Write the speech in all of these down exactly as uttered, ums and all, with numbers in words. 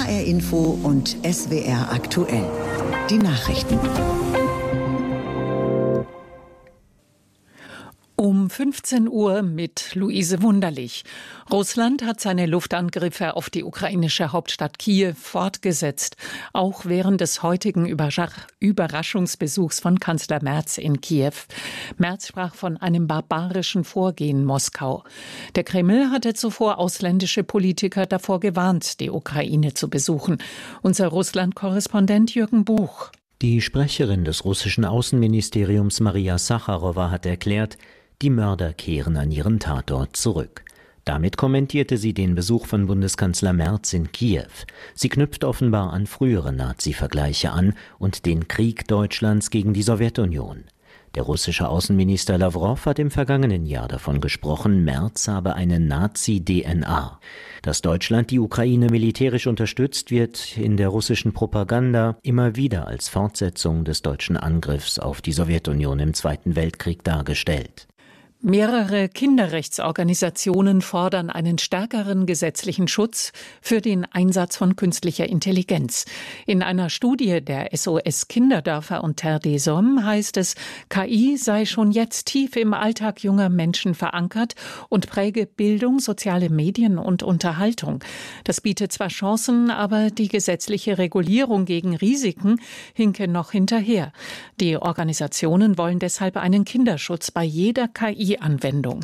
H R Info und S W R aktuell. Die Nachrichten. Um fünfzehn Uhr mit Luise Wunderlich. Russland hat seine Luftangriffe auf die ukrainische Hauptstadt Kiew fortgesetzt, auch während des heutigen Überraschungsbesuchs von Kanzler Merz in Kiew. Merz sprach von einem barbarischen Vorgehen Moskau. Der Kreml hatte zuvor ausländische Politiker davor gewarnt, die Ukraine zu besuchen. Unser Russland-Korrespondent Jürgen Buch. Die Sprecherin des russischen Außenministeriums Maria Sacharowa hat erklärt, die Mörder kehren an ihren Tatort zurück. Damit kommentierte sie den Besuch von Bundeskanzler Merz in Kiew. Sie knüpft offenbar an frühere Nazi-Vergleiche an und den Krieg Deutschlands gegen die Sowjetunion. Der russische Außenminister Lawrow hat im vergangenen Jahr davon gesprochen, Merz habe eine Nazi-D N A. Dass Deutschland die Ukraine militärisch unterstützt, wird in der russischen Propaganda immer wieder als Fortsetzung des deutschen Angriffs auf die Sowjetunion im Zweiten Weltkrieg dargestellt. Mehrere Kinderrechtsorganisationen fordern einen stärkeren gesetzlichen Schutz für den Einsatz von künstlicher Intelligenz. In einer Studie der S O S Kinderdörfer und Terre des Hommes heißt es, K I sei schon jetzt tief im Alltag junger Menschen verankert und präge Bildung, soziale Medien und Unterhaltung. Das bietet zwar Chancen, aber die gesetzliche Regulierung gegen Risiken hinke noch hinterher. Die Organisationen wollen deshalb einen Kinderschutz bei jeder K I Anwendung.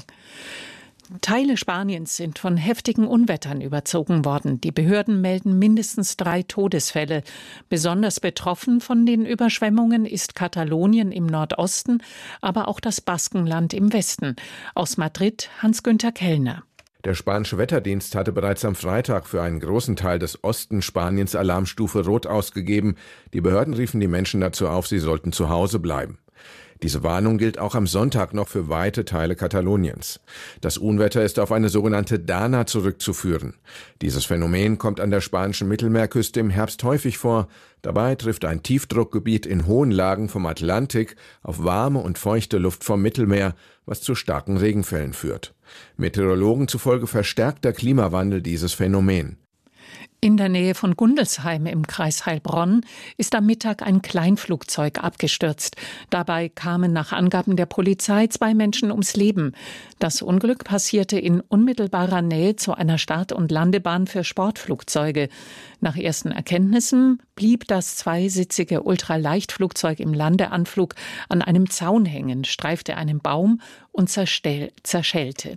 Teile Spaniens sind von heftigen Unwettern überzogen worden. Die Behörden melden mindestens drei Todesfälle. Besonders betroffen von den Überschwemmungen ist Katalonien im Nordosten, aber auch das Baskenland im Westen. Aus Madrid Hans-Günther Kellner. Der spanische Wetterdienst hatte bereits am Freitag für einen großen Teil des Osten Spaniens Alarmstufe Rot ausgegeben. Die Behörden riefen die Menschen dazu auf, sie sollten zu Hause bleiben. Diese Warnung gilt auch am Sonntag noch für weite Teile Kataloniens. Das Unwetter ist auf eine sogenannte Dana zurückzuführen. Dieses Phänomen kommt an der spanischen Mittelmeerküste im Herbst häufig vor. Dabei trifft ein Tiefdruckgebiet in hohen Lagen vom Atlantik auf warme und feuchte Luft vom Mittelmeer, was zu starken Regenfällen führt. Meteorologen zufolge verstärkt der Klimawandel dieses Phänomen. In der Nähe von Gundelsheim im Kreis Heilbronn ist am Mittag ein Kleinflugzeug abgestürzt. Dabei kamen nach Angaben der Polizei zwei Menschen ums Leben. Das Unglück passierte in unmittelbarer Nähe zu einer Start- und Landebahn für Sportflugzeuge. Nach ersten Erkenntnissen blieb das zweisitzige Ultraleichtflugzeug im Landeanflug an einem Zaun hängen, streifte einen Baum und zerstell- zerschellte.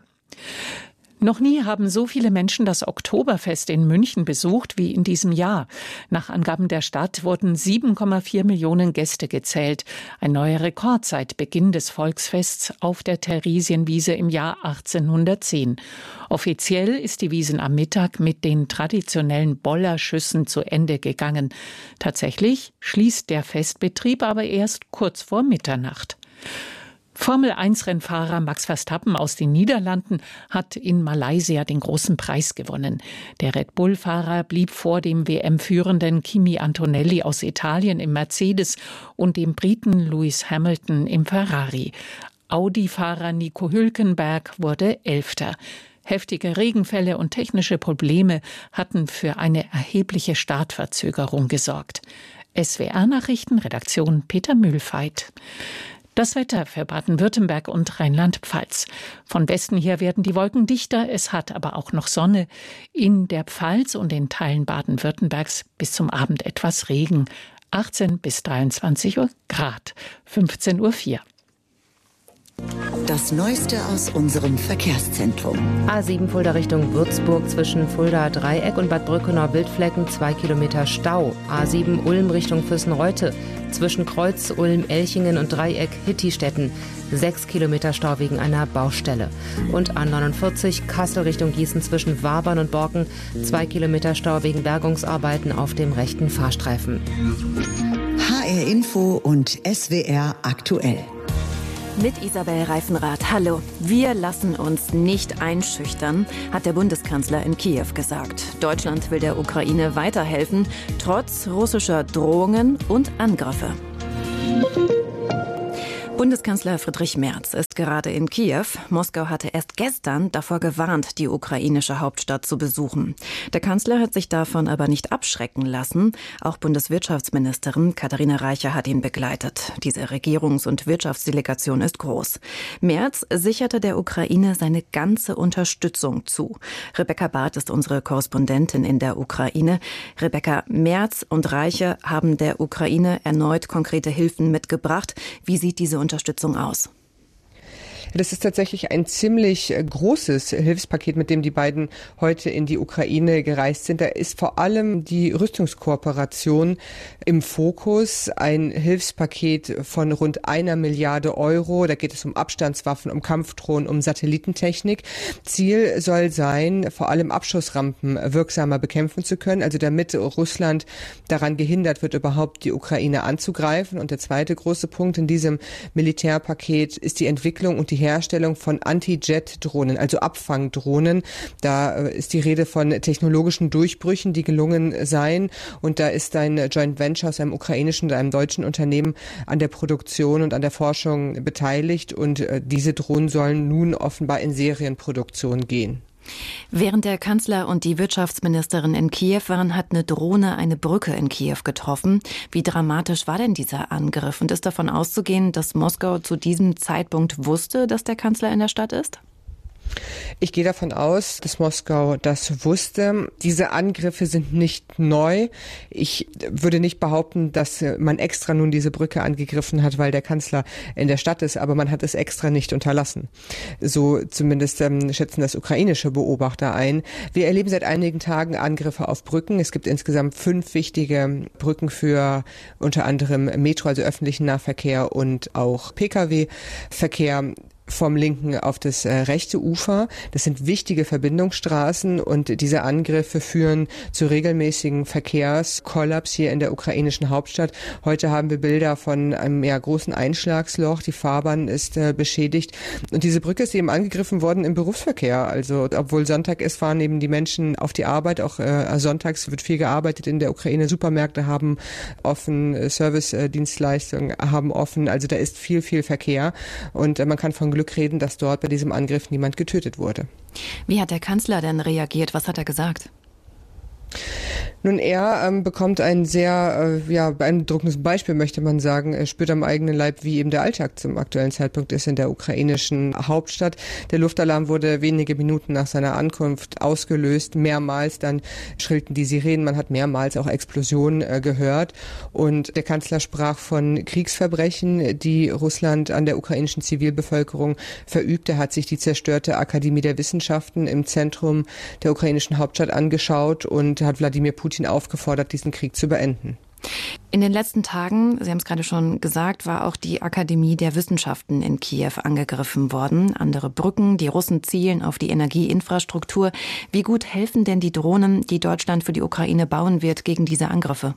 Noch nie haben so viele Menschen das Oktoberfest in München besucht wie in diesem Jahr. Nach Angaben der Stadt wurden sieben Komma vier Millionen Gäste gezählt. Ein neuer Rekord seit Beginn des Volksfests auf der Theresienwiese im Jahr achtzehnhundertzehn. Offiziell ist die Wiesn am Mittag mit den traditionellen Bollerschüssen zu Ende gegangen. Tatsächlich schließt der Festbetrieb aber erst kurz vor Mitternacht. Formel eins Rennfahrer Max Verstappen aus den Niederlanden hat in Malaysia den großen Preis gewonnen. Der Red Bull-Fahrer blieb vor dem W M-Führenden Kimi Antonelli aus Italien im Mercedes und dem Briten Lewis Hamilton im Ferrari. Audi-Fahrer Nico Hülkenberg wurde Elfter. Heftige Regenfälle und technische Probleme hatten für eine erhebliche Startverzögerung gesorgt. S W R-Nachrichten, Redaktion Peter Mühlfeit. Das Wetter für Baden-Württemberg und Rheinland-Pfalz. Von Westen her werden die Wolken dichter, es hat aber auch noch Sonne. In der Pfalz und in Teilen Baden-Württembergs bis zum Abend etwas Regen. achtzehn bis dreiundzwanzig Uhr Grad, fünfzehn Uhr vier. Das Neueste aus unserem Verkehrszentrum. A sieben Fulda Richtung Würzburg zwischen Fulda Dreieck und Bad Brückenau Wildflecken zwei Kilometer Stau. A sieben Ulm Richtung Füssen-Reute zwischen Kreuz, Ulm, Elchingen und Dreieck Hittistetten sechs Kilometer Stau wegen einer Baustelle. Und A neunundvierzig Kassel Richtung Gießen zwischen Wabern und Borken zwei Kilometer Stau wegen Bergungsarbeiten auf dem rechten Fahrstreifen. H R Info und S W R aktuell. Mit Isabel Reifenrath. Hallo. Wir lassen uns nicht einschüchtern, hat der Bundeskanzler in Kiew gesagt. Deutschland will der Ukraine weiterhelfen, trotz russischer Drohungen und Angriffe. Bundeskanzler Friedrich Merz ist gerade in Kiew. Moskau hatte erst gestern davor gewarnt, die ukrainische Hauptstadt zu besuchen. Der Kanzler hat sich davon aber nicht abschrecken lassen. Auch Bundeswirtschaftsministerin Katharina Reiche hat ihn begleitet. Diese Regierungs- und Wirtschaftsdelegation ist groß. Merz sicherte der Ukraine seine ganze Unterstützung zu. Rebecca Barth ist unsere Korrespondentin in der Ukraine. Rebecca, Merz und Reiche haben der Ukraine erneut konkrete Hilfen mitgebracht. Wie sieht diese Unterstützung aus? Das ist tatsächlich ein ziemlich großes Hilfspaket, mit dem die beiden heute in die Ukraine gereist sind. Da ist vor allem die Rüstungskooperation im Fokus. Ein Hilfspaket von rund einer Milliarde Euro. Da geht es um Abstandswaffen, um Kampfdrohnen, um Satellitentechnik. Ziel soll sein, vor allem Abschussrampen wirksamer bekämpfen zu können. Also damit Russland daran gehindert wird, überhaupt die Ukraine anzugreifen. Und der zweite große Punkt in diesem Militärpaket ist die Entwicklung und die Herstellung von Anti-Jet-Drohnen, also Abfangdrohnen. Da ist die Rede von technologischen Durchbrüchen, die gelungen seien. Und da ist ein Joint Venture aus einem ukrainischen und einem deutschen Unternehmen an der Produktion und an der Forschung beteiligt. Und diese Drohnen sollen nun offenbar in Serienproduktion gehen. Während der Kanzler und die Wirtschaftsministerin in Kiew waren, hat eine Drohne eine Brücke in Kiew getroffen. Wie dramatisch war denn dieser Angriff? Und ist davon auszugehen, dass Moskau zu diesem Zeitpunkt wusste, dass der Kanzler in der Stadt ist? Ich gehe davon aus, dass Moskau das wusste. Diese Angriffe sind nicht neu. Ich würde nicht behaupten, dass man extra nun diese Brücke angegriffen hat, weil der Kanzler in der Stadt ist, aber man hat es extra nicht unterlassen. So zumindest ähm, schätzen das ukrainische Beobachter ein. Wir erleben seit einigen Tagen Angriffe auf Brücken. Es gibt insgesamt fünf wichtige Brücken für unter anderem Metro, also öffentlichen Nahverkehr und auch Pkw-Verkehr. Vom linken auf das äh, rechte Ufer. Das sind wichtige Verbindungsstraßen und diese Angriffe führen zu regelmäßigen Verkehrskollaps hier in der ukrainischen Hauptstadt. Heute haben wir Bilder von einem ja, großen Einschlagsloch. Die Fahrbahn ist äh, beschädigt und diese Brücke ist eben angegriffen worden im Berufsverkehr. Also obwohl Sonntag ist, fahren eben die Menschen auf die Arbeit. Auch äh, sonntags wird viel gearbeitet in der Ukraine. Supermärkte haben offen, äh, Service-Dienstleistungen haben offen. Also da ist viel, viel Verkehr und äh, man kann von Glück reden, dass dort bei diesem Angriff niemand getötet wurde. Wie hat der Kanzler denn reagiert? Was hat er gesagt? Nun, er ähm, bekommt ein sehr äh, ja, beeindruckendes Beispiel, möchte man sagen. Er spürt am eigenen Leib, wie eben der Alltag zum aktuellen Zeitpunkt ist in der ukrainischen Hauptstadt. Der Luftalarm wurde wenige Minuten nach seiner Ankunft ausgelöst. Mehrmals dann schrillten die Sirenen. Man hat mehrmals auch Explosionen äh, gehört. Und der Kanzler sprach von Kriegsverbrechen, die Russland an der ukrainischen Zivilbevölkerung verübt. Er hat sich die zerstörte Akademie der Wissenschaften im Zentrum der ukrainischen Hauptstadt angeschaut und hat Wladimir Putin aufgefordert, diesen Krieg zu beenden. In den letzten Tagen, Sie haben es gerade schon gesagt, war auch die Akademie der Wissenschaften in Kiew angegriffen worden. Andere Brücken, die Russen zielen auf die Energieinfrastruktur. Wie gut helfen denn die Drohnen, die Deutschland für die Ukraine bauen wird, gegen diese Angriffe?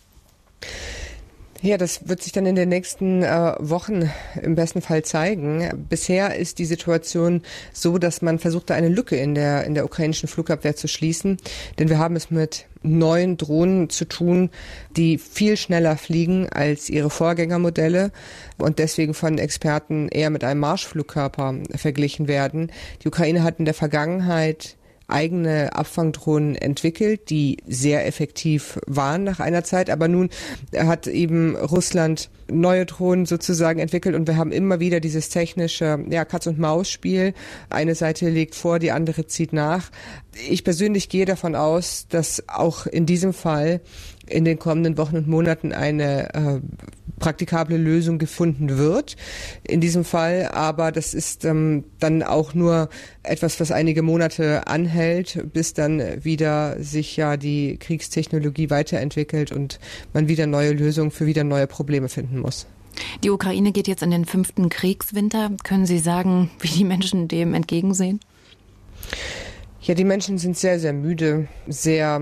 Ja, das wird sich dann in den nächsten äh, Wochen im besten Fall zeigen. Bisher ist die Situation so, dass man versucht, da eine Lücke in der in der ukrainischen Flugabwehr zu schließen. Denn wir haben es mit neuen Drohnen zu tun, die viel schneller fliegen als ihre Vorgängermodelle und deswegen von Experten eher mit einem Marschflugkörper verglichen werden. Die Ukraine hat in der Vergangenheit eigene Abfangdrohnen entwickelt, die sehr effektiv waren nach einer Zeit. Aber nun hat eben Russland neue Drohnen sozusagen entwickelt und wir haben immer wieder dieses technische ja, Katz-und-Maus-Spiel. Eine Seite legt vor, die andere zieht nach. Ich persönlich gehe davon aus, dass auch in diesem Fall in den kommenden Wochen und Monaten eine äh, praktikable Lösung gefunden wird. In diesem Fall, aber das ist ähm, dann auch nur etwas, was einige Monate anhält, bis dann wieder sich ja die Kriegstechnologie weiterentwickelt und man wieder neue Lösungen für wieder neue Probleme finden muss. Die Ukraine geht jetzt in den fünften Kriegswinter. Können Sie sagen, wie die Menschen dem entgegensehen? Ja, die Menschen sind sehr, sehr müde, sehr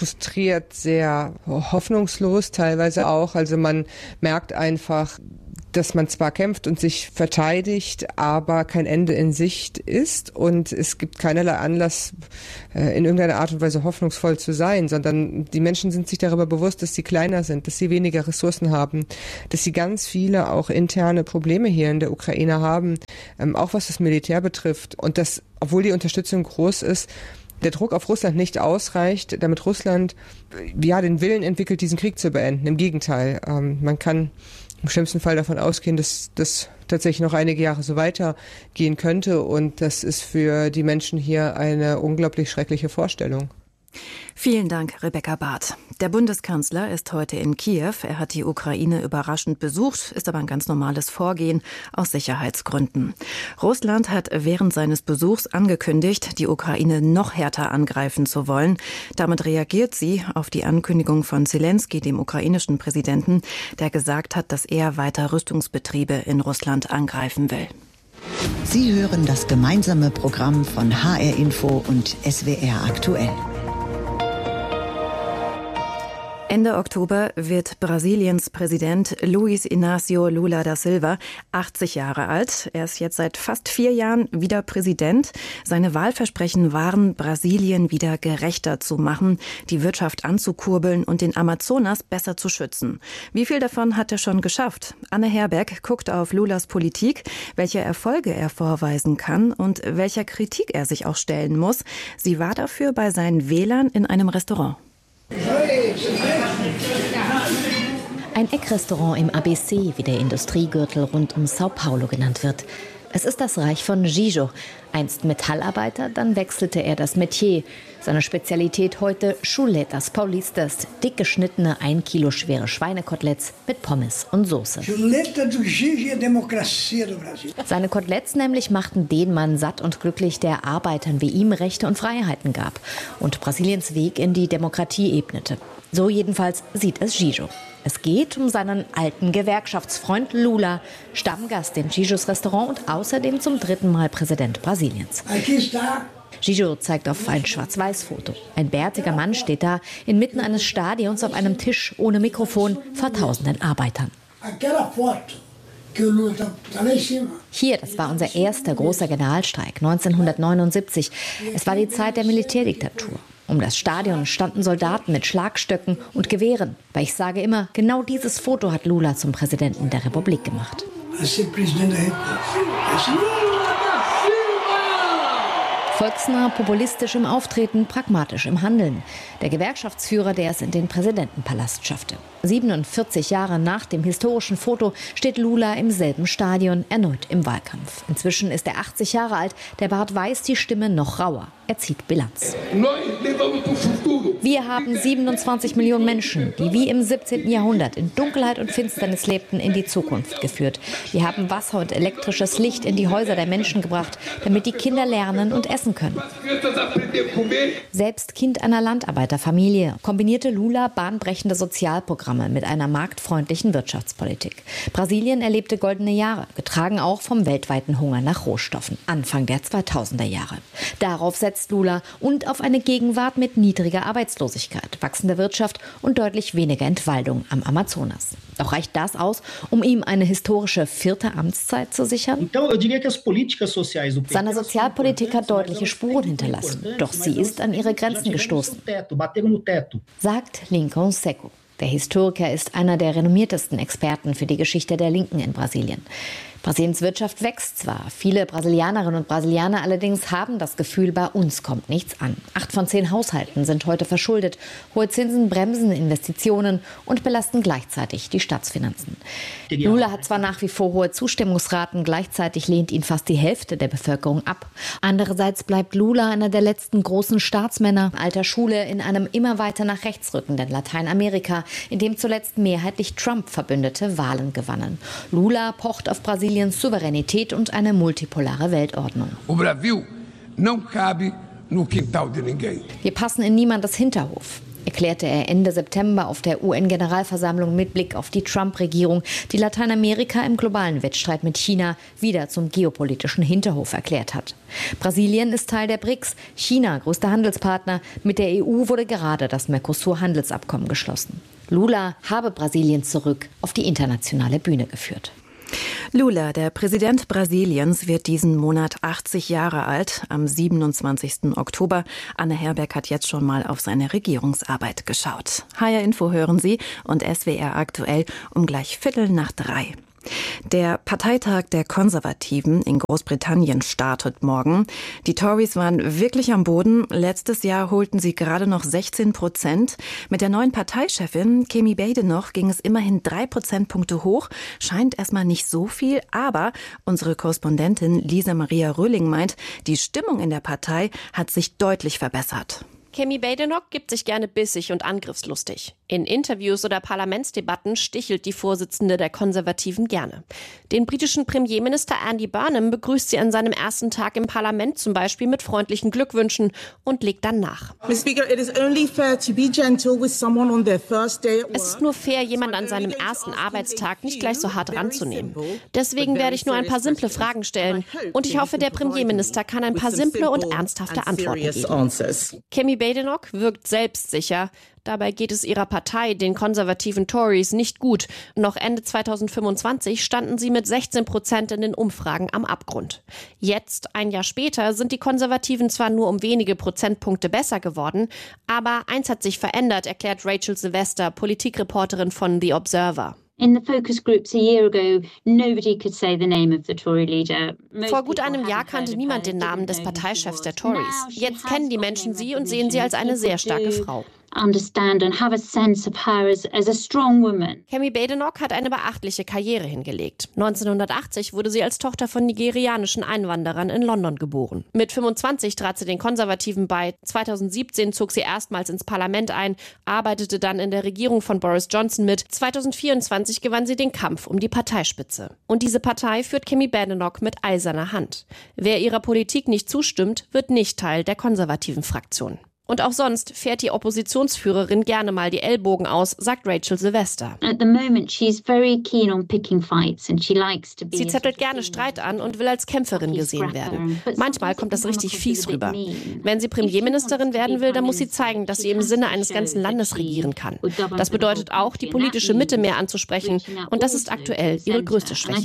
frustriert, sehr hoffnungslos teilweise auch. Also man merkt einfach, dass man zwar kämpft und sich verteidigt, aber kein Ende in Sicht ist und es gibt keinerlei Anlass, in irgendeiner Art und Weise hoffnungsvoll zu sein, sondern die Menschen sind sich darüber bewusst, dass sie kleiner sind, dass sie weniger Ressourcen haben, dass sie ganz viele auch interne Probleme hier in der Ukraine haben, auch was das Militär betrifft und dass, obwohl die Unterstützung groß ist, der Druck auf Russland nicht ausreicht, damit Russland ja den Willen entwickelt, diesen Krieg zu beenden. Im Gegenteil, man kann im schlimmsten Fall davon ausgehen, dass das tatsächlich noch einige Jahre so weitergehen könnte. Und das ist für die Menschen hier eine unglaublich schreckliche Vorstellung. Vielen Dank, Rebecca Barth. Der Bundeskanzler ist heute in Kiew. Er hat die Ukraine überraschend besucht, ist aber ein ganz normales Vorgehen aus Sicherheitsgründen. Russland hat während seines Besuchs angekündigt, die Ukraine noch härter angreifen zu wollen. Damit reagiert sie auf die Ankündigung von Zelensky, dem ukrainischen Präsidenten, der gesagt hat, dass er weiter Rüstungsbetriebe in Russland angreifen will. Sie hören das gemeinsame Programm von H R Info und S W R aktuell. Ende Oktober wird Brasiliens Präsident Luiz Inácio Lula da Silva achtzig Jahre alt. Er ist jetzt seit fast vier Jahren wieder Präsident. Seine Wahlversprechen waren, Brasilien wieder gerechter zu machen, die Wirtschaft anzukurbeln und den Amazonas besser zu schützen. Wie viel davon hat er schon geschafft? Anne Herberg guckt auf Lulas Politik, welche Erfolge er vorweisen kann und welcher Kritik er sich auch stellen muss. Sie war dafür bei seinen Wählern in einem Restaurant. Ein Eckrestaurant im A B C, wie der Industriegürtel rund um Sao Paulo genannt wird. Es ist das Reich von Gijo. Einst Metallarbeiter, dann wechselte er das Metier. Seine Spezialität heute Chuletas Paulistas, dick geschnittene, ein Kilo schwere Schweinekoteletts mit Pommes und Soße. Seine Koteletts nämlich machten den Mann satt und glücklich, der Arbeitern wie ihm Rechte und Freiheiten gab und Brasiliens Weg in die Demokratie ebnete. So jedenfalls sieht es Gijo. Es geht um seinen alten Gewerkschaftsfreund Lula, Stammgast in Gijos Restaurant und außerdem zum dritten Mal Präsident Brasiliens. Gijo zeigt auf ein Schwarz-Weiß-Foto. Ein bärtiger Mann steht da, inmitten eines Stadions auf einem Tisch ohne Mikrofon vor tausenden Arbeitern. Hier, das war unser erster großer Generalstreik neunzehnhundertneunundsiebzig. Es war die Zeit der Militärdiktatur. Um das Stadion standen Soldaten mit Schlagstöcken und Gewehren. Weil ich sage immer, genau dieses Foto hat Lula zum Präsidenten der Republik gemacht. Volksnah, populistisch im Auftreten, pragmatisch im Handeln. Der Gewerkschaftsführer, der es in den Präsidentenpalast schaffte. siebenundvierzig Jahre nach dem historischen Foto steht Lula im selben Stadion, erneut im Wahlkampf. Inzwischen ist er achtzig Jahre alt, der Bart weiß, die Stimme noch rauer. Er zieht Bilanz. Wir haben siebenundzwanzig Millionen Menschen, die wie im siebzehnten Jahrhundert in Dunkelheit und Finsternis lebten, in die Zukunft geführt. Wir haben Wasser und elektrisches Licht in die Häuser der Menschen gebracht, damit die Kinder lernen und essen können. Selbst Kind einer Landarbeiterfamilie kombinierte Lula bahnbrechende Sozialprogramme mit einer marktfreundlichen Wirtschaftspolitik. Brasilien erlebte goldene Jahre, getragen auch vom weltweiten Hunger nach Rohstoffen, Anfang der zweitausender Jahre. Darauf setzt Lula und auf eine Gegenwart mit niedriger Arbeitslosigkeit, wachsender Wirtschaft und deutlich weniger Entwaldung am Amazonas. Doch reicht das aus, um ihm eine historische vierte Amtszeit zu sichern? Seine Sozialpolitik hat deutliche Spuren hinterlassen, doch sie ist an ihre Grenzen gestoßen, sagt Lincoln Seco. Der Historiker ist einer der renommiertesten Experten für die Geschichte der Linken in Brasilien. Brasiliens Wirtschaft wächst zwar, viele Brasilianerinnen und Brasilianer allerdings haben das Gefühl, bei uns kommt nichts an. Acht von zehn Haushalten sind heute verschuldet. Hohe Zinsen bremsen Investitionen und belasten gleichzeitig die Staatsfinanzen. Lula hat zwar nach wie vor hohe Zustimmungsraten, gleichzeitig lehnt ihn fast die Hälfte der Bevölkerung ab. Andererseits bleibt Lula einer der letzten großen Staatsmänner alter Schule in einem immer weiter nach rechts rückenden Lateinamerika, in dem zuletzt mehrheitlich Trump-Verbündete Wahlen gewannen. Lula pocht auf Brasiliens Souveränität und eine multipolare Weltordnung. Wir passen in niemandes Hinterhof, erklärte er Ende September auf der U N-Generalversammlung mit Blick auf die Trump-Regierung, die Lateinamerika im globalen Wettstreit mit China wieder zum geopolitischen Hinterhof erklärt hat. Brasilien ist Teil der B R I C S, China größter Handelspartner. Mit der E U wurde gerade das Mercosur-Handelsabkommen geschlossen. Lula habe Brasilien zurück auf die internationale Bühne geführt. Lula, der Präsident Brasiliens, wird diesen Monat achtzig Jahre alt, am siebenundzwanzigsten Oktober. Anne Herberg hat jetzt schon mal auf seine Regierungsarbeit geschaut. H R Info hören Sie und S W R aktuell um gleich Viertel nach drei. Der Parteitag der Konservativen in Großbritannien startet morgen. Die Tories waren wirklich am Boden. Letztes Jahr holten sie gerade noch sechzehn Prozent. Mit der neuen Parteichefin Kemi Badenoch ging es immerhin drei Prozentpunkte hoch. Scheint erstmal nicht so viel, aber unsere Korrespondentin Lisa Maria Röhling meint, die Stimmung in der Partei hat sich deutlich verbessert. Kemi Badenoch gibt sich gerne bissig und angriffslustig. In Interviews oder Parlamentsdebatten stichelt die Vorsitzende der Konservativen gerne. Den britischen Premierminister Andy Burnham begrüßt sie an seinem ersten Tag im Parlament zum Beispiel mit freundlichen Glückwünschen und legt dann nach. Es ist nur fair, jemand an seinem ersten Arbeitstag nicht gleich so hart ranzunehmen. Deswegen werde ich nur ein paar simple Fragen stellen und ich hoffe, der Premierminister kann ein paar simple und ernsthafte Antworten geben. Kemi Badenoch wirkt selbstsicher. Dabei geht es ihrer Partei, den konservativen Tories, nicht gut. Noch Ende zweitausendfünfundzwanzig standen sie mit sechzehn Prozent in den Umfragen am Abgrund. Jetzt, ein Jahr später, sind die Konservativen zwar nur um wenige Prozentpunkte besser geworden, aber eins hat sich verändert, erklärt Rachel Sylvester, Politikreporterin von The Observer. Vor gut einem Jahr kannte niemand den Namen des Parteichefs der Tories. Jetzt kennen die Menschen sie und sehen sie als eine sehr starke Frau. Understand and have a sense of her as, as a strong woman. Kemi Badenoch hat eine beachtliche Karriere hingelegt. neunzehnhundertachtzig wurde sie als Tochter von nigerianischen Einwanderern in London geboren. Mit fünfundzwanzig trat sie den Konservativen bei. zweitausendsiebzehn zog sie erstmals ins Parlament ein, arbeitete dann in der Regierung von Boris Johnson mit. zweitausendvierundzwanzig gewann sie den Kampf um die Parteispitze. Und diese Partei führt Kemi Badenoch mit eiserner Hand. Wer ihrer Politik nicht zustimmt, wird nicht Teil der konservativen Fraktion. Und auch sonst fährt die Oppositionsführerin gerne mal die Ellbogen aus, sagt Rachel Sylvester. Sie zettelt gerne Streit an und will als Kämpferin gesehen werden. Manchmal kommt das richtig fies rüber. Wenn sie Premierministerin werden will, dann muss sie zeigen, dass sie im Sinne eines ganzen Landes regieren kann. Das bedeutet auch, die politische Mitte mehr anzusprechen. Und das ist aktuell ihre größte Schwäche.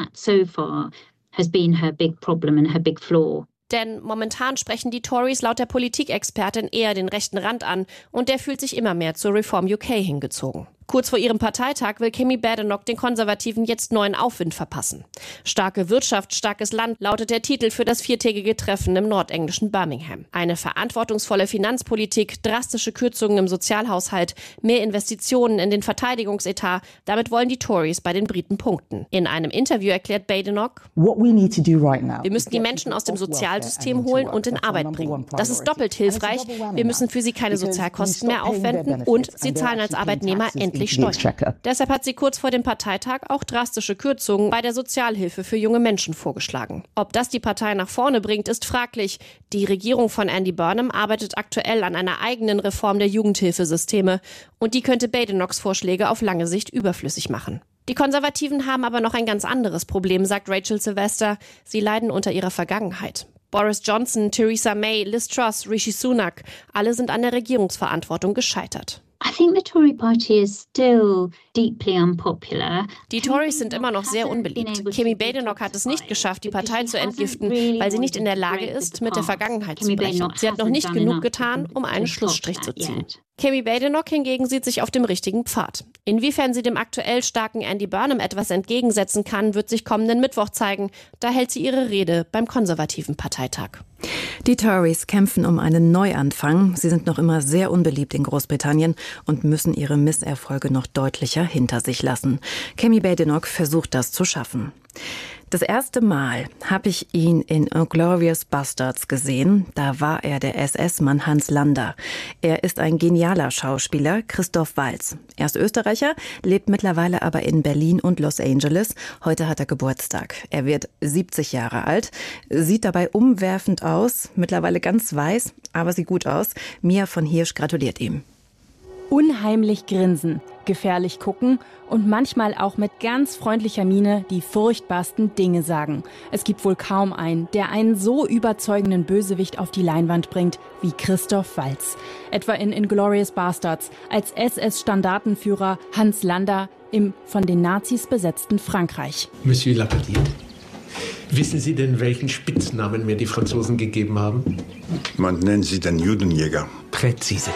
Denn momentan sprechen die Tories laut der Politikexpertin eher den rechten Rand an und der fühlt sich immer mehr zur Reform U K hingezogen. Kurz vor ihrem Parteitag will Kemi Badenoch den Konservativen jetzt neuen Aufwind verpassen. Starke Wirtschaft, starkes Land lautet der Titel für das viertägige Treffen im nordenglischen Birmingham. Eine verantwortungsvolle Finanzpolitik, drastische Kürzungen im Sozialhaushalt, mehr Investitionen in den Verteidigungsetat, damit wollen die Tories bei den Briten punkten. In einem Interview erklärt Badenoch, wir müssen die Menschen aus dem Sozialsystem holen und in Arbeit bringen. Das ist doppelt hilfreich. Wir müssen für sie keine Sozialkosten mehr aufwenden und sie zahlen als Arbeitnehmer endlich Steuern. Deshalb hat sie kurz vor dem Parteitag auch drastische Kürzungen bei der Sozialhilfe für junge Menschen vorgeschlagen. Ob das die Partei nach vorne bringt, ist fraglich. Die Regierung von Andy Burnham arbeitet aktuell an einer eigenen Reform der Jugendhilfesysteme und die könnte Badenochs Vorschläge auf lange Sicht überflüssig machen. Die Konservativen haben aber noch ein ganz anderes Problem, sagt Rachel Sylvester. Sie leiden unter ihrer Vergangenheit. Boris Johnson, Theresa May, Liz Truss, Rishi Sunak, alle sind an der Regierungsverantwortung gescheitert. Die Tories sind immer noch sehr unbeliebt. Kemi Badenoch hat es nicht geschafft, die Partei zu entgiften, weil sie nicht in der Lage ist, mit der Vergangenheit zu brechen. Sie hat noch nicht genug getan, um einen Schlussstrich zu ziehen. Kemi Badenoch hingegen sieht sich auf dem richtigen Pfad. Inwiefern sie dem aktuell starken Andy Burnham etwas entgegensetzen kann, wird sich kommenden Mittwoch zeigen. Da hält sie ihre Rede beim konservativen Parteitag. Die Tories kämpfen um einen Neuanfang. Sie sind noch immer sehr unbeliebt in Großbritannien und müssen ihre Misserfolge noch deutlicher hinter sich lassen. Kemi Badenoch versucht das zu schaffen. Das erste Mal habe ich ihn in Inglourious Basterds gesehen. Da war er der S S-Mann Hans Lander. Er ist ein genialer Schauspieler, Christoph Waltz. Er ist Österreicher, lebt mittlerweile aber in Berlin und Los Angeles. Heute hat er Geburtstag. Er wird siebzig Jahre alt, sieht dabei umwerfend aus, mittlerweile ganz weiß, aber sieht gut aus. Mia von Hirsch gratuliert ihm. Unheimlich grinsen, gefährlich gucken und manchmal auch mit ganz freundlicher Miene die furchtbarsten Dinge sagen. Es gibt wohl kaum einen, der einen so überzeugenden Bösewicht auf die Leinwand bringt wie Christoph Waltz. Etwa in Inglourious Basterds als S S-Standartenführer Hans Landa im von den Nazis besetzten Frankreich. Monsieur Lapallier, wissen Sie denn, welchen Spitznamen mir die Franzosen gegeben haben? Man nennt sie den Judenjäger. Präzise.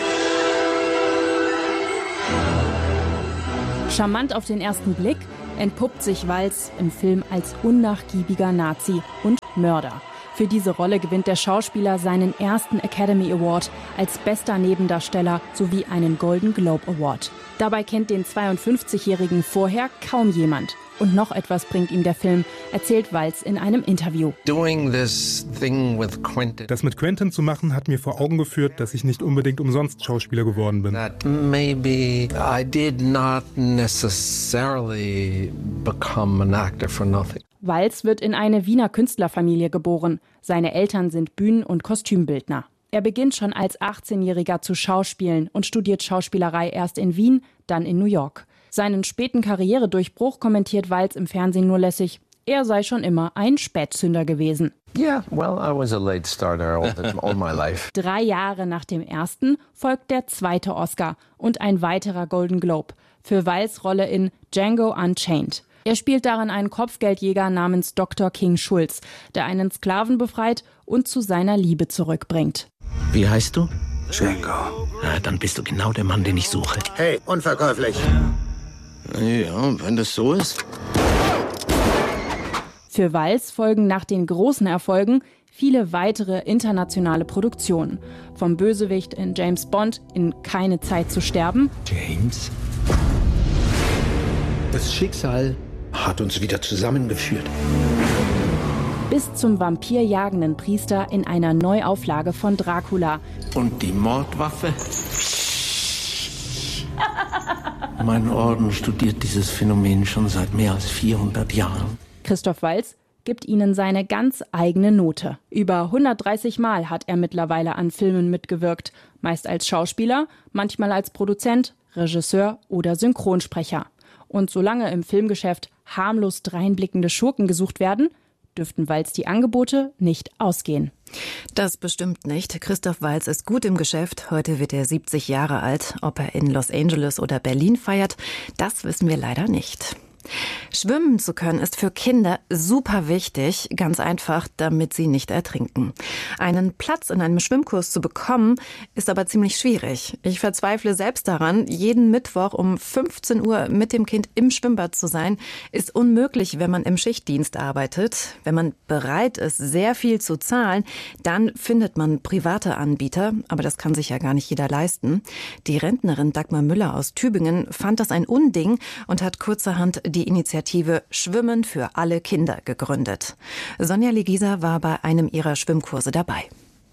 Charmant auf den ersten Blick entpuppt sich Waltz im Film als unnachgiebiger Nazi und Mörder. Für diese Rolle gewinnt der Schauspieler seinen ersten Academy Award als bester Nebendarsteller sowie einen Golden Globe Award. Dabei kennt den zweiundfünfzigjährigen vorher kaum jemand. Und noch etwas bringt ihm der Film, erzählt Waltz in einem Interview. Das mit Quentin zu machen, hat mir vor Augen geführt, dass ich nicht unbedingt umsonst Schauspieler geworden bin. Maybe I did not necessarily become an actor for nothing. Waltz wird in eine Wiener Künstlerfamilie geboren. Seine Eltern sind Bühnen- und Kostümbildner. Er beginnt schon als achtzehnjähriger zu schauspielen und studiert Schauspielerei erst in Wien, dann in New York. Seinen späten Karrieredurchbruch kommentiert Waltz im Fernsehen nur lässig. Er sei schon immer ein Spätzünder gewesen. Yeah, well, I was a late starter all, the, all my life. Drei Jahre nach dem ersten folgt der zweite Oscar und ein weiterer Golden Globe für Waltz' Rolle in Django Unchained. Er spielt darin einen Kopfgeldjäger namens Doktor King Schulz, der einen Sklaven befreit und zu seiner Liebe zurückbringt. Wie heißt du? Django. Ja, dann bist du genau der Mann, den ich suche. Hey, unverkäuflich. Ja, wenn das so ist. Für Waltz folgen nach den großen Erfolgen viele weitere internationale Produktionen. Vom Bösewicht in James Bond in Keine Zeit zu sterben. James? Das Schicksal hat uns wieder zusammengeführt. Bis zum vampirjagenden Priester in einer Neuauflage von Dracula. Und die Mordwaffe? Mein Orden studiert dieses Phänomen schon seit mehr als vierhundert Jahren. Christoph Waltz gibt ihnen seine ganz eigene Note. Über hundertdreißig Mal hat er mittlerweile an Filmen mitgewirkt. Meist als Schauspieler, manchmal als Produzent, Regisseur oder Synchronsprecher. Und solange im Filmgeschäft harmlos dreinblickende Schurken gesucht werden, dürften Waltz die Angebote nicht ausgehen. Das bestimmt nicht. Christoph Waltz ist gut im Geschäft. Heute wird er siebzig Jahre alt. Ob er in Los Angeles oder Berlin feiert, das wissen wir leider nicht. Schwimmen zu können ist für Kinder super wichtig, ganz einfach, damit sie nicht ertrinken. Einen Platz in einem Schwimmkurs zu bekommen, ist aber ziemlich schwierig. Ich verzweifle selbst daran, jeden Mittwoch um fünfzehn Uhr mit dem Kind im Schwimmbad zu sein, ist unmöglich, wenn man im Schichtdienst arbeitet. Wenn man bereit ist, sehr viel zu zahlen, dann findet man private Anbieter, aber das kann sich ja gar nicht jeder leisten. Die Rentnerin Dagmar Müller aus Tübingen fand das ein Unding und hat kurzerhand die Initiative Schwimmen für alle Kinder gegründet. Sonja Legisa war bei einem ihrer Schwimmkurse dabei.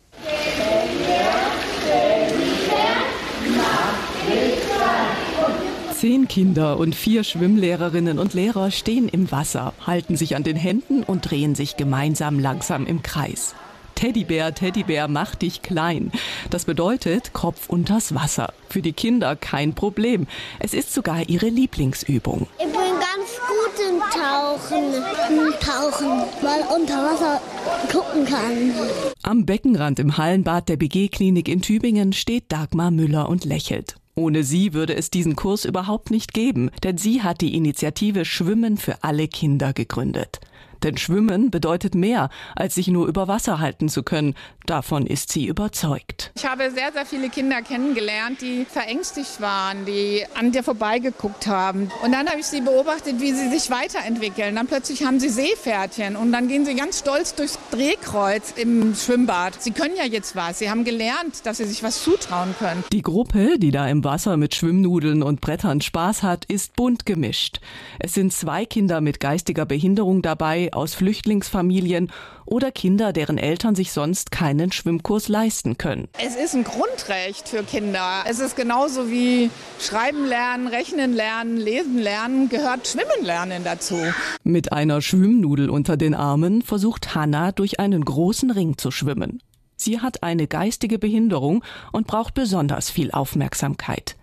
Zehn Kinder und vier Schwimmlehrerinnen und Lehrer stehen im Wasser, halten sich an den Händen und drehen sich gemeinsam langsam im Kreis. Teddybär, Teddybär, mach dich klein. Das bedeutet Kopf unters Wasser. Für die Kinder kein Problem. Es ist sogar ihre Lieblingsübung. Ich bin ganz gut im Tauchen, im Tauchen, weil unter Wasser gucken kann. Am Beckenrand im Hallenbad der B G-Klinik in Tübingen steht Dagmar Müller und lächelt. Ohne sie würde es diesen Kurs überhaupt nicht geben, denn sie hat die Initiative Schwimmen für alle Kinder gegründet. Denn Schwimmen bedeutet mehr, als sich nur über Wasser halten zu können. Davon ist sie überzeugt. Ich habe sehr, sehr viele Kinder kennengelernt, die verängstigt waren, die an dir vorbeigeguckt haben. Und dann habe ich sie beobachtet, wie sie sich weiterentwickeln. Dann plötzlich haben sie Seepferdchen und dann gehen sie ganz stolz durchs Drehkreuz im Schwimmbad. Sie können ja jetzt was. Sie haben gelernt, dass sie sich was zutrauen können. Die Gruppe, die da im Wasser mit Schwimmnudeln und Brettern Spaß hat, ist bunt gemischt. Es sind zwei Kinder mit geistiger Behinderung dabei, aus Flüchtlingsfamilien oder Kinder, deren Eltern sich sonst keinen Schwimmkurs leisten können. Es ist ein Grundrecht für Kinder. Es ist genauso wie Schreiben lernen, Rechnen lernen, Lesen lernen, gehört Schwimmen lernen dazu. Mit einer Schwimmnudel unter den Armen versucht Hannah durch einen großen Ring zu schwimmen. Sie hat eine geistige Behinderung und braucht besonders viel Aufmerksamkeit.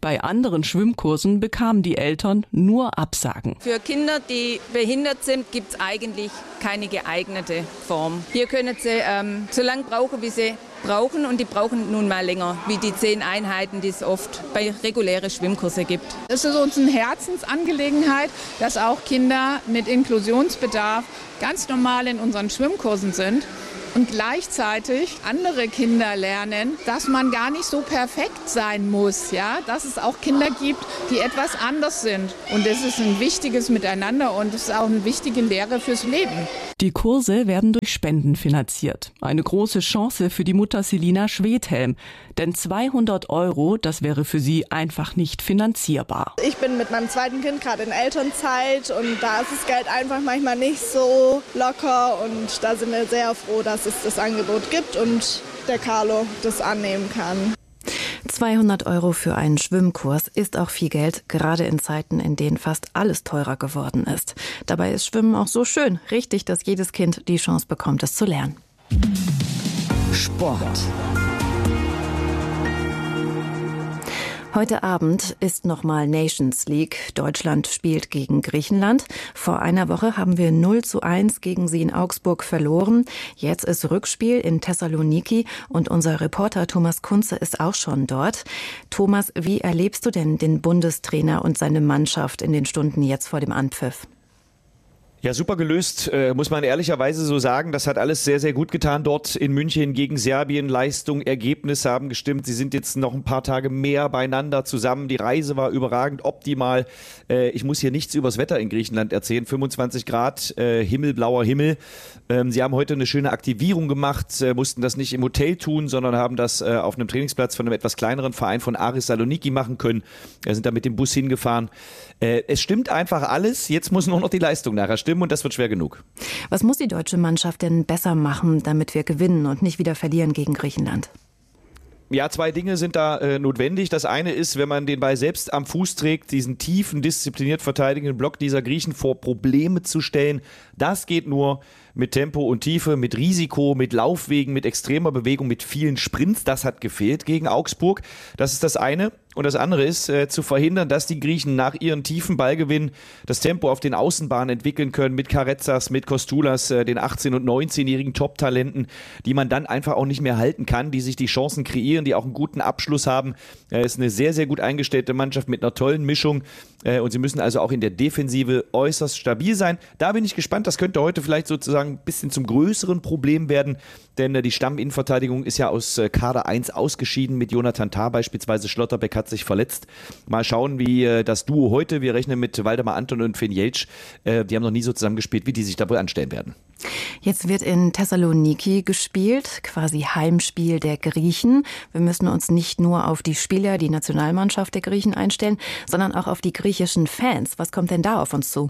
Bei anderen Schwimmkursen bekamen die Eltern nur Absagen. Für Kinder, die behindert sind, gibt es eigentlich keine geeignete Form. Hier können sie ähm, so lange brauchen, wie sie brauchen, und die brauchen nun mal länger, wie die zehn Einheiten, die es oft bei regulären Schwimmkursen gibt. Es ist uns eine Herzensangelegenheit, dass auch Kinder mit Inklusionsbedarf ganz normal in unseren Schwimmkursen sind. Und gleichzeitig andere Kinder lernen, dass man gar nicht so perfekt sein muss, ja, dass es auch Kinder gibt, die etwas anders sind. Und es ist ein wichtiges Miteinander und es ist auch eine wichtige Lehre fürs Leben. Die Kurse werden durch Spenden finanziert. Eine große Chance für die Mutter Selina Schwedhelm. Denn zweihundert Euro, das wäre für sie einfach nicht finanzierbar. Ich bin mit meinem zweiten Kind gerade in Elternzeit und da ist das Geld einfach manchmal nicht so locker. Und da sind wir sehr froh, dass es das Angebot gibt und der Carlo das annehmen kann. zweihundert Euro für einen Schwimmkurs ist auch viel Geld, gerade in Zeiten, in denen fast alles teurer geworden ist. Dabei ist Schwimmen auch so schön. Richtig, dass jedes Kind die Chance bekommt, es zu lernen. Sport. Heute Abend ist nochmal Nations League. Deutschland spielt gegen Griechenland. Vor einer Woche haben wir null zu eins gegen sie in Augsburg verloren. Jetzt ist Rückspiel in Thessaloniki und unser Reporter Thomas Kunze ist auch schon dort. Thomas, wie erlebst du denn den Bundestrainer und seine Mannschaft in den Stunden jetzt vor dem Anpfiff? Ja, super gelöst, äh, muss man ehrlicherweise so sagen. Das hat alles sehr, sehr gut getan dort in München gegen Serbien. Leistung, Ergebnisse haben gestimmt. Sie sind jetzt noch ein paar Tage mehr beieinander zusammen. Die Reise war überragend, optimal. Äh, ich muss hier nichts übers Wetter in Griechenland erzählen. fünfundzwanzig Grad, äh, himmelblauer Himmel. Ähm, sie haben heute eine schöne Aktivierung gemacht, äh, mussten das nicht im Hotel tun, sondern haben das äh, auf einem Trainingsplatz von einem etwas kleineren Verein von Aris Saloniki machen können. Wir sind da mit dem Bus hingefahren. Äh, es stimmt einfach alles. Jetzt muss nur noch die Leistung nachher stimmen. Und das wird schwer genug. Was muss die deutsche Mannschaft denn besser machen, damit wir gewinnen und nicht wieder verlieren gegen Griechenland? Ja, zwei Dinge sind da äh, notwendig. Das eine ist, wenn man den Ball selbst am Fuß trägt, diesen tiefen, diszipliniert verteidigenden Block dieser Griechen vor Probleme zu stellen. Das geht nur mit Tempo und Tiefe, mit Risiko, mit Laufwegen, mit extremer Bewegung, mit vielen Sprints. Das hat gefehlt gegen Augsburg. Das ist das eine. Und das andere ist, äh, zu verhindern, dass die Griechen nach ihren tiefen Ballgewinnen das Tempo auf den Außenbahnen entwickeln können mit Karetsas, mit Kostulas, äh, den achtzehn- und neunzehnjährigen Top-Talenten, die man dann einfach auch nicht mehr halten kann, die sich die Chancen kreieren, die auch einen guten Abschluss haben. Es äh, ist eine sehr, sehr gut eingestellte Mannschaft mit einer tollen Mischung äh, und sie müssen also auch in der Defensive äußerst stabil sein. Da bin ich gespannt, das könnte heute vielleicht sozusagen ein bisschen zum größeren Problem werden, denn äh, die Stamminnenverteidigung ist ja aus äh, Kader eins ausgeschieden mit Jonathan Tah beispielsweise. Schlotterbeck hat sich verletzt. Mal schauen, wie äh, das Duo heute, wir rechnen mit Waldemar Anton und Finn Jeltsch, äh, die haben noch nie so zusammengespielt, wie die sich da wohl anstellen werden. Jetzt wird in Thessaloniki gespielt, quasi Heimspiel der Griechen. Wir müssen uns nicht nur auf die Spieler, die Nationalmannschaft der Griechen einstellen, sondern auch auf die griechischen Fans. Was kommt denn da auf uns zu?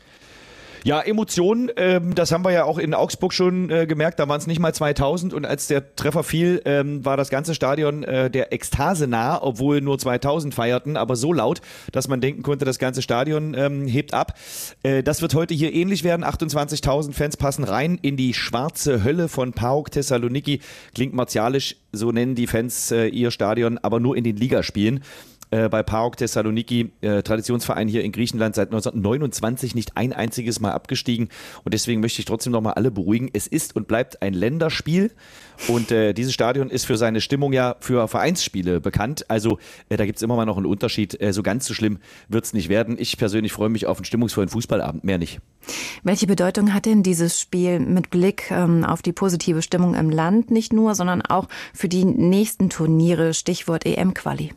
Ja, Emotionen, ähm, das haben wir ja auch in Augsburg schon äh, gemerkt, da waren es nicht mal zweitausend und als der Treffer fiel, ähm, war das ganze Stadion äh, der Ekstase nah, obwohl nur zweitausend feierten, aber so laut, dass man denken konnte, das ganze Stadion ähm, hebt ab. Äh, das wird heute hier ähnlich werden, achtundzwanzigtausend Fans passen rein in die schwarze Hölle von PAOK Thessaloniki, klingt martialisch, so nennen die Fans äh, ihr Stadion, aber nur in den Ligaspielen. Äh, bei PAOK Thessaloniki, äh, Traditionsverein hier in Griechenland, seit neunzehnhundertneunundzwanzig nicht ein einziges Mal abgestiegen und deswegen möchte ich trotzdem nochmal alle beruhigen. Es ist und bleibt ein Länderspiel und äh, dieses Stadion ist für seine Stimmung ja für Vereinsspiele bekannt, also äh, da gibt es immer mal noch einen Unterschied, äh, so ganz so schlimm wird es nicht werden. Ich persönlich freue mich auf einen stimmungsvollen Fußballabend, mehr nicht. Welche Bedeutung hat denn dieses Spiel mit Blick ähm, auf die positive Stimmung im Land nicht nur, sondern auch für die nächsten Turniere, Stichwort E M-Quali?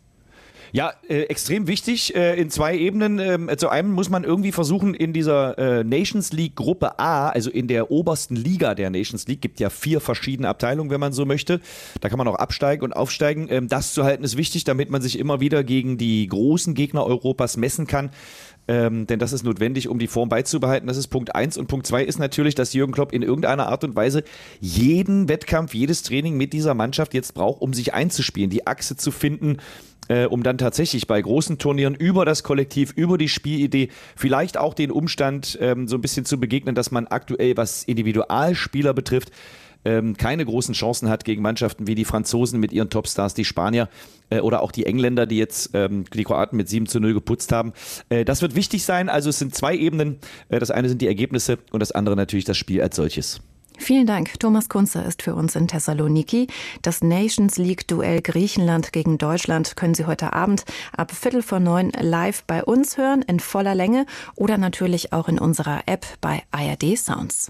Ja, äh, extrem wichtig äh, in zwei Ebenen. Ähm, zu einem muss man irgendwie versuchen, in dieser äh, Nations League Gruppe A, also in der obersten Liga der Nations League, gibt ja vier verschiedene Abteilungen, wenn man so möchte. Da kann man auch absteigen und aufsteigen. Ähm, das zu halten ist wichtig, damit man sich immer wieder gegen die großen Gegner Europas messen kann. Ähm, denn das ist notwendig, um die Form beizubehalten. Das ist Punkt eins. Und Punkt zwei ist natürlich, dass Jürgen Klopp in irgendeiner Art und Weise jeden Wettkampf, jedes Training mit dieser Mannschaft jetzt braucht, um sich einzuspielen, die Achse zu finden, äh, um dann tatsächlich bei großen Turnieren über das Kollektiv, über die Spielidee, vielleicht auch den Umstand ähm, so ein bisschen zu begegnen, dass man aktuell, was Individualspieler betrifft, ähm, keine großen Chancen hat gegen Mannschaften wie die Franzosen mit ihren Topstars, die Spanier äh, oder auch die Engländer, die jetzt ähm, die Kroaten mit sieben zu null geputzt haben. Äh, das wird wichtig sein. Also es sind zwei Ebenen. Äh, das eine sind die Ergebnisse und das andere natürlich das Spiel als solches. Vielen Dank. Thomas Kunze ist für uns in Thessaloniki. Das Nations League-Duell Griechenland gegen Deutschland können Sie heute Abend ab Viertel vor neun live bei uns hören, in voller Länge oder natürlich auch in unserer App bei A R D Sounds.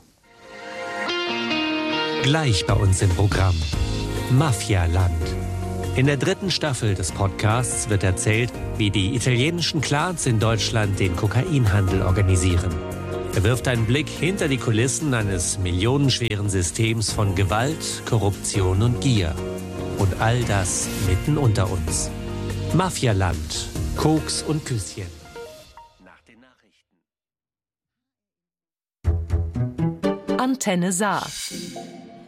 Gleich bei uns im Programm Mafialand. In der dritten Staffel des Podcasts wird erzählt, wie die italienischen Clans in Deutschland den Kokainhandel organisieren. Er wirft einen Blick hinter die Kulissen eines millionenschweren Systems von Gewalt, Korruption und Gier. Und all das mitten unter uns. Mafialand, Koks und Küsschen. Nach den Nachrichten. Antenne Saar.